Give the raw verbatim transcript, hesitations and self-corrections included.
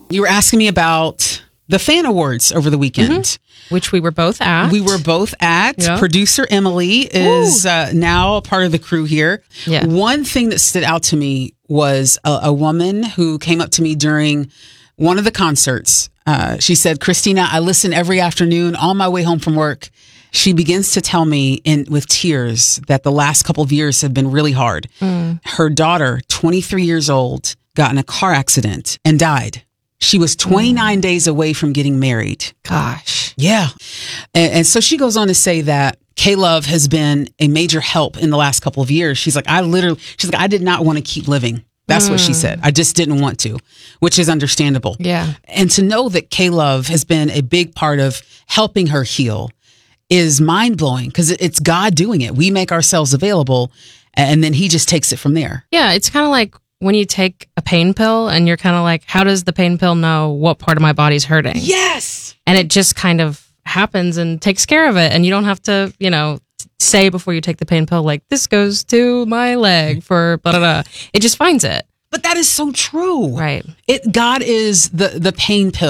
You were asking me about the Fan Awards over the weekend. Mm-hmm. Which we were both at. We were both at. Yep. Producer Emily is uh, now a part of the crew here. Yeah. One thing that stood out to me was a, a woman who came up to me during one of the concerts. Uh, she said, Christina, I listen every afternoon on my way home from work. She begins to tell me in with tears that the last couple of years have been really hard. Mm. Her daughter, twenty-three years old, got in a car accident and died. She was twenty-nine mm. days away from getting married. Gosh. Yeah. And, and so she goes on to say that K-Love has been a major help in the last couple of years. She's like, I literally, she's like, I did not want to keep living. That's mm. what she said. I just didn't want to, which is understandable. Yeah. And to know that K-Love has been a big part of helping her heal is mind-blowing because it's God doing it. We make ourselves available and then he just takes it from there. Yeah, it's kind of like when you take a pain pill and you're kind of like, how does the pain pill know what part of my body's hurting? Yes! And it just kind of happens and takes care of it. And you don't have to, you know, say before you take the pain pill, like, this goes to my leg for blah, blah, blah. It just finds it. But that is so true. Right. It God is the, the pain pill.